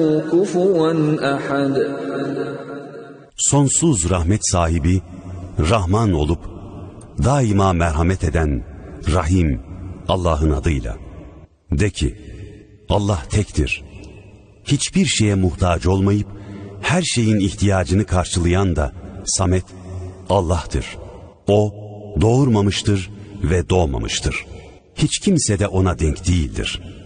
كُفُوًا أَحَدٌ. Sonsuz rahmet sahibi, Rahman olup, daima merhamet eden, Rahim, Allah'ın adıyla. De ki, Allah tektir. Hiçbir şeye muhtaç olmayıp, her şeyin ihtiyacını karşılayan da Samet, Allah'tır. O, doğurmamıştır ve doğmamıştır. Hiç kimse de ona denk değildir.